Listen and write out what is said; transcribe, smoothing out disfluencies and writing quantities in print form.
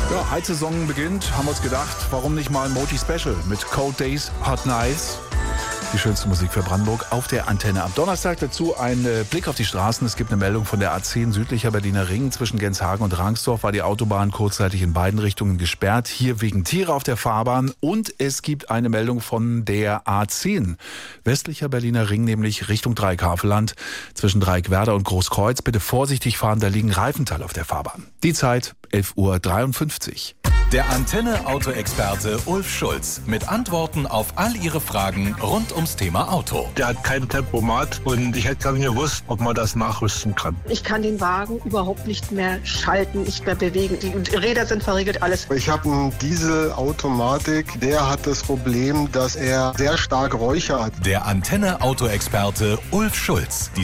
Ja, Heizsaison beginnt, haben wir uns gedacht, warum nicht mal ein Moti Special mit Cold Days, Hot Nights. Die schönste Musik für Brandenburg auf der Antenne. Am Donnerstag dazu ein Blick auf die Straßen. Es gibt eine Meldung von der A10 südlicher Berliner Ring. Zwischen Genshagen und Rangsdorf war die Autobahn kurzzeitig in beiden Richtungen gesperrt. Hier wegen Tiere auf der Fahrbahn. Und es gibt eine Meldung von der A10 westlicher Berliner Ring, nämlich Richtung Dreieck-Havelland. Zwischen Dreieck-Werder und Großkreuz. Bitte vorsichtig fahren, da liegen Reifenteile auf der Fahrbahn. Die Zeit 11:53 Uhr. Der Antenne-Auto-Experte Ulf Schulz mit Antworten auf all Ihre Fragen rund ums Thema Auto. Der hat kein Tempomat und ich hätte gar nicht gewusst, ob man das nachrüsten kann. Ich kann den Wagen überhaupt nicht mehr schalten, nicht mehr bewegen. Die Räder sind verriegelt, alles. Ich habe einen Dieselautomatik, der hat das Problem, dass er sehr stark Räucher hat. Der Antenne-Auto-Experte Ulf Schulz.